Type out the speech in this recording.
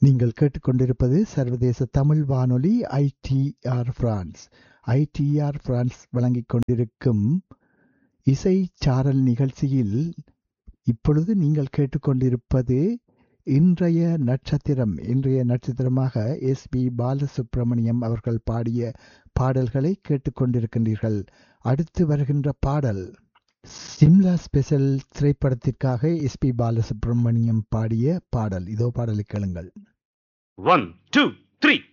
நீங்கள் கேட்டுக்கொண்டிருப்பது சர்வதேச தமிழ் வானொலி ஐடிஆர் பிரான்ஸ். ஐடிஆர் பிரான்ஸ் வழங்கிக் கொண்டிருக்கும் இசை சாரல் நிகழ்ச்சியில் இப்பொழுது நீங்கள் கேட்டுக்கொண்டிருப்பது இன்றைய நட்சத்திரம். இன்றைய நட்சத்திரமாக எஸ்பி பாலசுப்ரமணியம் அவர்கள் பாடிய பாடல்களை கேட்டுக்கொண்டிருக்கின்றீர்கள். அடுத்து வருகின்ற பாடல் சிம்லா ஸ்பெஷல் திரைப்படத்திற்காக எஸ்பி பாலசுப்ரமணியம் பாடிய பாடல். இதோ பாடலை கேளுங்கள். 1 2 3